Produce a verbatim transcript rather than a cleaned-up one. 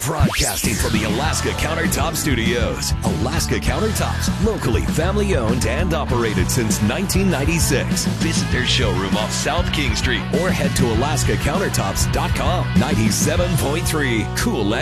Broadcasting from the Alaska Countertop Studios. Alaska Countertops, locally family owned and operated since nineteen ninety-six. Visit their showroom off South King Street or head to alaska countertops dot com. ninety-seven point three Cool